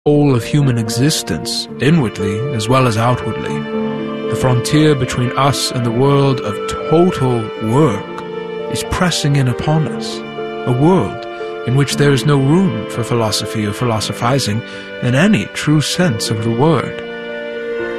whole of human existence, inwardly as well as outwardly. The frontier between us and the world of total work is pressing in upon us, a world in which there is no room for philosophy or philosophizing in any true sense of the word.